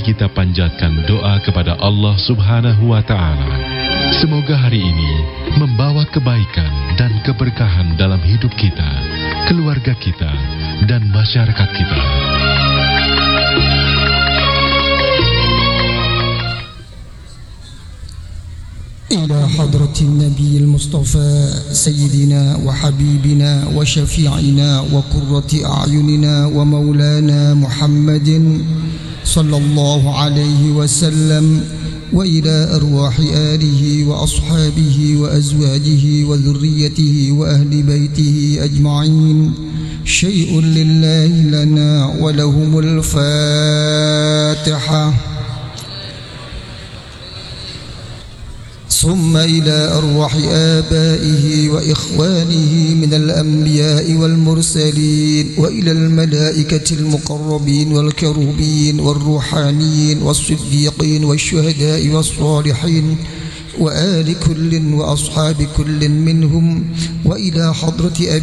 kita panjatkan doa kepada Allah Subhanahu wa Ta'ala. Semoga hari ini membawa kebaikan dan keberkahan dalam hidup kita, keluarga kita, dan masyarakat kita. إلى حضرة النبي المصطفى سيدنا وحبيبنا وشفيعنا وقرة أعيننا ومولانا محمد صلى الله عليه وسلم، وإلى أرواح آله وأصحابه وأزواجه وذريته وأهل بيته أجمعين. شيء لله لنا ولهم الفاتحة. ثم إلى أرواح آبائه وإخوانه من الأنبياء والمرسلين، وإلى الملائكة المقربين والكروبين والروحانيين والصديقين والشهداء والصالحين، وآل كل وأصحاب كل منهم، وإلى حضرة أبي